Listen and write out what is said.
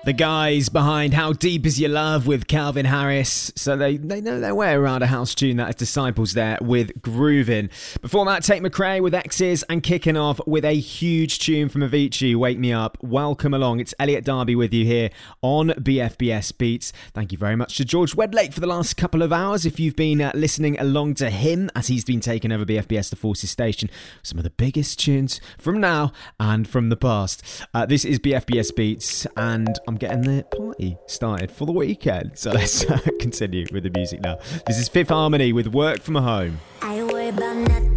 The guys behind How Deep Is Your Love with Calvin Harris. So they know their way around a house tune. That is Disciples there with Groovin'. Before that, Tate McRae with X's, and kicking off with a huge tune from Avicii, Wake Me Up. Welcome along. It's Elliot Darby with you here on BFBS Beats. Thank you very much to George Wedlake for the last couple of hours. If you've been listening along to him as he's been taking over BFBS The Forces station, some of the biggest tunes from now and from the past. This is BFBS Beats, and I'm getting the party started for the weekend. So let's continue with the music now. This is Fifth Harmony with Work From Home. I worry about nothing.